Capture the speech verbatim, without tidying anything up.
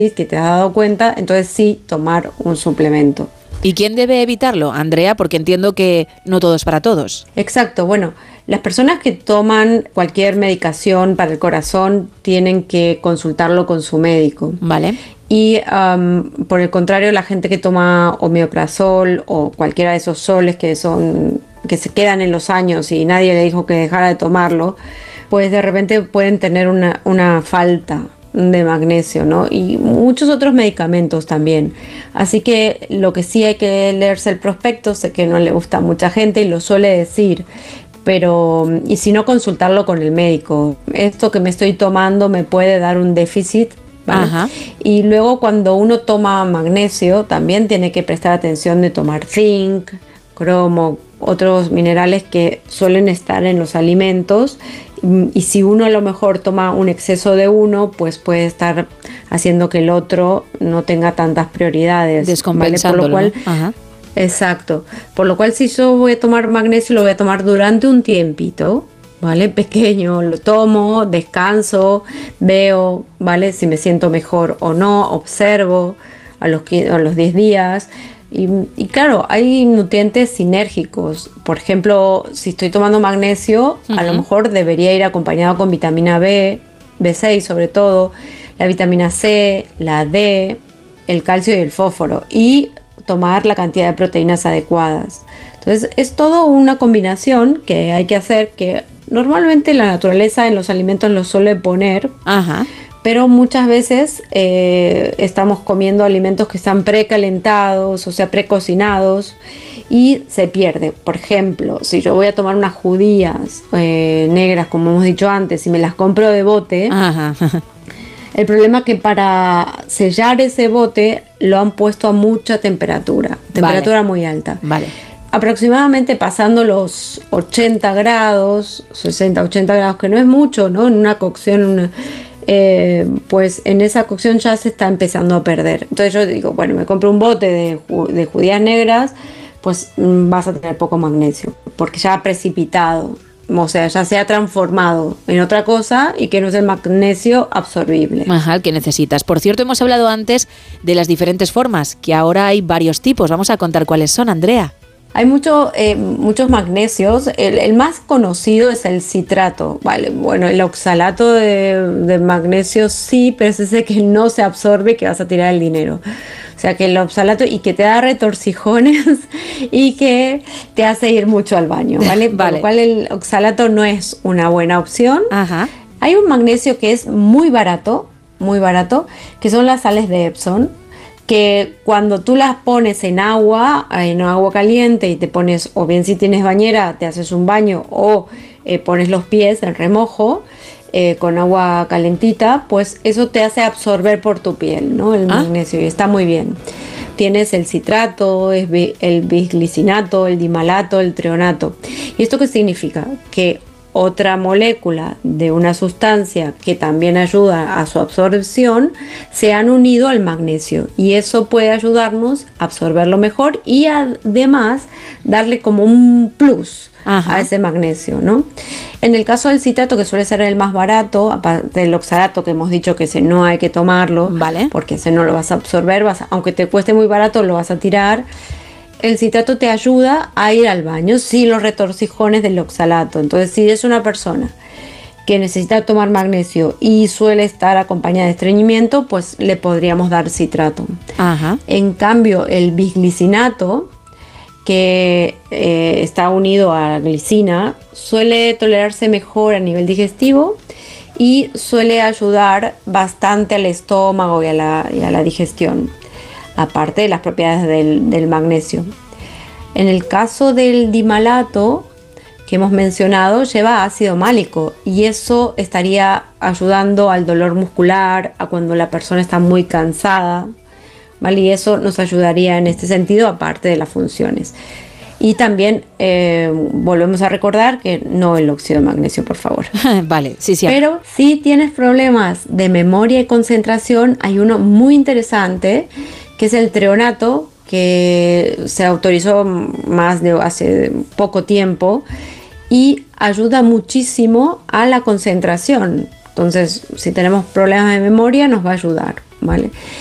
que te has dado cuenta, entonces sí tomar un suplemento. ¿Y quién debe evitarlo, Andrea? Porque entiendo que no todo es para todos. Exacto, bueno, las personas que toman cualquier medicación para el corazón tienen que consultarlo con su médico. Vale. Y um, por el contrario, la gente que toma omeprazol o cualquiera de esos soles que son que se quedan en los años y nadie le dijo que dejara de tomarlo, pues de repente pueden tener una, una falta de magnesio, ¿no? Y muchos otros medicamentos también. Así que lo que sí hay que leerse el prospecto, sé que no le gusta a mucha gente y lo suele decir, pero y si no, consultarlo con el médico. Esto que me estoy tomando me puede dar un déficit, ¿vale? Ajá. Y luego cuando uno toma magnesio también tiene que prestar atención de tomar zinc, cromo, otros minerales que suelen estar en los alimentos. Y si uno a lo mejor toma un exceso de uno, pues puede estar haciendo que el otro no tenga tantas prioridades. Descompensándolo, ¿vale? Por lo cual, ¿no? Ajá. Exacto. Por lo cual, si yo voy a tomar magnesio, lo voy a tomar durante un tiempito, ¿vale? Pequeño, lo tomo, descanso, veo, ¿vale? Si me siento mejor o no, observo a los, a los diez días. Y, y claro, hay nutrientes sinérgicos. Por ejemplo, si estoy tomando magnesio, uh-huh. a lo mejor debería ir acompañado con vitamina B, B seis sobre todo, la vitamina C, la D, el calcio y el fósforo. Y tomar la cantidad de proteínas adecuadas. Entonces, es todo una combinación que hay que hacer, que normalmente la naturaleza en los alimentos lo suele poner. Ajá. Pero muchas veces eh, estamos comiendo alimentos que están precalentados, o sea, precocinados, y se pierde. Por ejemplo, si yo voy a tomar unas judías eh, negras, como hemos dicho antes, y me las compro de bote, Ajá. el problema es que para sellar ese bote lo han puesto a mucha temperatura, temperatura vale. muy alta. Vale. Aproximadamente pasando los ochenta grados, sesenta, ochenta grados, que no es mucho, ¿no? En una cocción... Una, Eh, pues en esa cocción ya se está empezando a perder. Entonces yo digo, bueno, me compro un bote de, de judías negras, pues mm, vas a tener poco magnesio, porque ya ha precipitado, o sea, ya se ha transformado en otra cosa y que no es el magnesio absorbible. Ajá, el que necesitas. Por cierto, hemos hablado antes de las diferentes formas, que ahora hay varios tipos. Vamos a contar cuáles son, Andrea. Hay mucho, eh, muchos magnesios. El, el más conocido es el citrato. Vale, bueno, el oxalato de, de magnesio sí, pero es ese que no se absorbe, que vas a tirar el dinero. O sea, que el oxalato y que te da retorcijones y que te hace ir mucho al baño, ¿vale? Por Vale. lo cual el oxalato no es una buena opción. Ajá. Hay un magnesio que es muy barato, muy barato, que son las sales de Epsom, que cuando tú las pones en agua, en agua caliente y te pones, o bien si tienes bañera, te haces un baño o eh, pones los pies en remojo eh, con agua calentita, pues eso te hace absorber por tu piel, ¿no? El ¿Ah? magnesio, y está muy bien. Tienes el citrato, el bisglicinato, el dimalato, el treonato. ¿Y esto qué significa? Que otra molécula de una sustancia que también ayuda a su absorción se han unido al magnesio, y eso puede ayudarnos a absorberlo mejor y además darle como un plus Ajá. a ese magnesio, ¿no? En el caso del citrato, que suele ser el más barato, aparte del oxalato que hemos dicho que ese no hay que tomarlo, vale. porque ese no lo vas a absorber, vas a, aunque te cueste muy barato lo vas a tirar. El citrato te ayuda a ir al baño sin los retorcijones del oxalato. Entonces, si es una persona que necesita tomar magnesio y suele estar acompañada de estreñimiento, pues le podríamos dar citrato. Ajá. En cambio, el bisglicinato, que eh, está unido a la glicina, suele tolerarse mejor a nivel digestivo y suele ayudar bastante al estómago y a la, y a la digestión, aparte de las propiedades del, del magnesio. En el caso del dimalato que hemos mencionado, lleva ácido málico, y eso estaría ayudando al dolor muscular, a cuando la persona está muy cansada, ¿vale? Y eso nos ayudaría en este sentido, aparte de las funciones. Y también eh, volvemos a recordar que no el óxido de magnesio, por favor. Vale, sí, sí. Pero si tienes problemas de memoria y concentración, hay uno muy interesante, que es el treonato, que se autorizó más de hace poco tiempo y ayuda muchísimo a la concentración. Entonces, si tenemos problemas de memoria, nos va a ayudar. ¿vale?